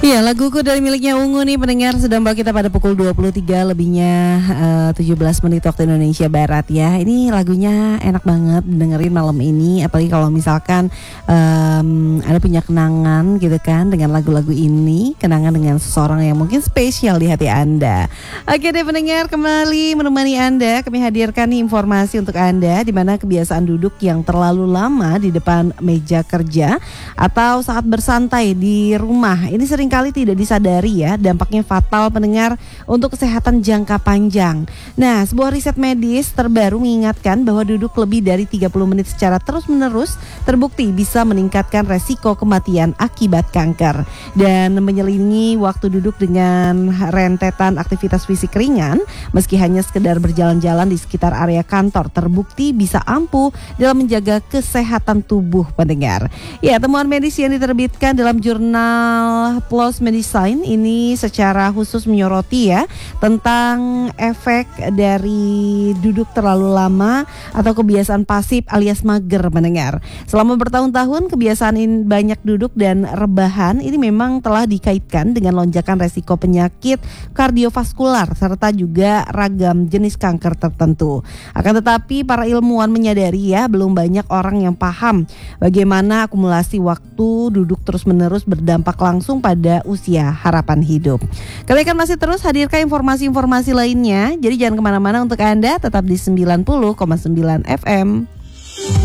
Iya, laguku dari miliknya Ungu nih pendengar sedang bawa kita pada pukul 23 lebihnya 17 menit waktu Indonesia Barat ya. Ini lagunya enak banget dengerin malam ini, apalagi kalau misalkan ada punya kenangan gitu kan dengan lagu-lagu ini, kenangan dengan seseorang yang mungkin spesial di hati Anda. Oke deh pendengar, kembali menemani Anda, kami hadirkan nih informasi untuk Anda di mana kebiasaan duduk yang terlalu lama di depan meja kerja atau saat bersantai di rumah ini sering kali tidak disadari ya, dampaknya fatal pendengar untuk kesehatan jangka panjang. Nah, sebuah riset medis terbaru mengingatkan bahwa duduk lebih dari 30 menit secara terus-menerus terbukti bisa meningkatkan resiko kematian akibat kanker. Dan menyelingi waktu duduk dengan rentetan aktivitas fisik ringan, meski hanya sekedar berjalan-jalan di sekitar area kantor, terbukti bisa ampuh dalam menjaga kesehatan tubuh pendengar. Ya, temuan medis yang diterbitkan dalam jurnal PLOS Medicine ini secara khusus menyoroti ya tentang efek dari duduk terlalu lama atau kebiasaan pasif alias mager mendengar. Selama bertahun-tahun kebiasaan ini banyak duduk dan rebahan ini memang telah dikaitkan dengan lonjakan resiko penyakit kardiovaskular serta juga ragam jenis kanker tertentu. Akan tetapi para ilmuwan menyadari ya belum banyak orang yang paham bagaimana akumulasi waktu duduk terus-menerus berdampak langsung pada usia harapan hidup. Kami akan masih terus hadirkan informasi-informasi lainnya. Jadi jangan kemana-mana untuk Anda, tetap di 90,9 FM.